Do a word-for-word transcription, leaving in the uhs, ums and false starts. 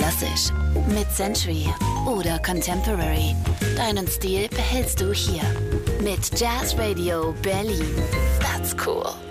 klassisch, mit Century oder Contemporary. Deinen Stil behältst du hier mit Jazz Radio Berlin. That's cool.